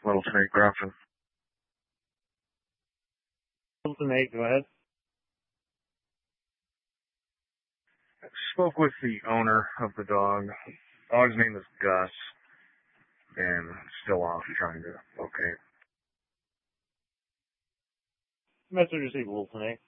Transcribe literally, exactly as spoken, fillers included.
Little Snake Grafton. Little Snake, go ahead. I spoke with the owner of the dog. Dog's name is Gus, and still off trying to locate. Message received, Little Snake.